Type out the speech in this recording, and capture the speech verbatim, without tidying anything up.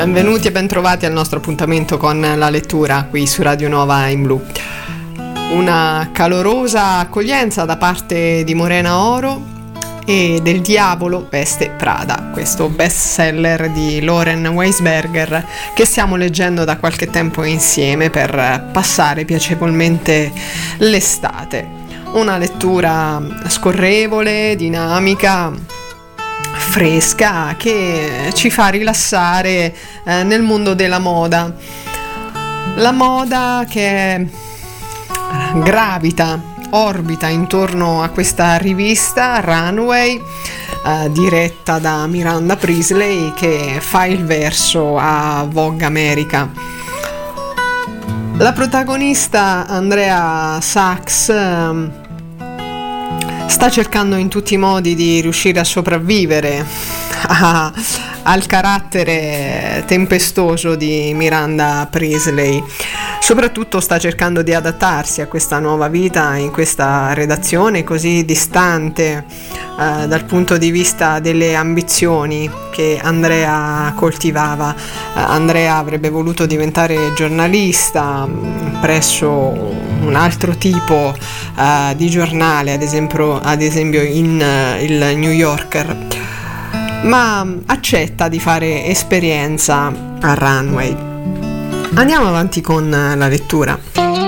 Benvenuti e bentrovati al nostro appuntamento con la lettura qui su Radio Nova in Blu. Una calorosa accoglienza da parte di Morena Oro e del Diavolo veste Prada, questo bestseller di Loren Weisberger che stiamo leggendo da qualche tempo insieme per passare piacevolmente l'estate. Una lettura scorrevole, dinamica, fresca, che ci fa rilassare eh, nel mondo della moda. La moda che gravita, orbita intorno a questa rivista Runway, eh, diretta da Miranda Priestley, che fa il verso a Vogue America. La protagonista Andrea Sachs eh, sta cercando in tutti i modi di riuscire a sopravvivere a, al carattere tempestoso di Miranda Priestley. Soprattutto sta cercando di adattarsi a questa nuova vita in questa redazione così distante eh, dal punto di vista delle ambizioni che Andrea coltivava. Eh, Andrea avrebbe voluto diventare giornalista mh, presso un altro tipo uh, di giornale, ad esempio, ad esempio in uh, il New Yorker, ma um, accetta di fare esperienza a Runway. Andiamo avanti con uh, la lettura.